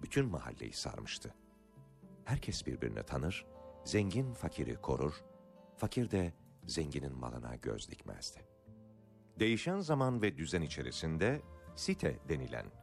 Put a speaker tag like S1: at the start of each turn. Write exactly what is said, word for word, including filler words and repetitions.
S1: bütün mahalleyi sarmıştı. Herkes birbirini tanır, zengin fakiri korur, fakir de zenginin malına göz dikmezdi. Değişen zaman ve düzen içerisinde site denilen